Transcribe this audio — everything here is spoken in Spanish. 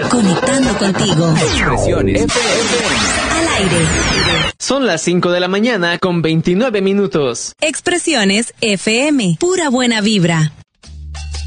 Conectando contigo. Expresiones FM. Al aire. Son las 5 de la mañana con 29 minutos. Expresiones FM. Pura buena vibra.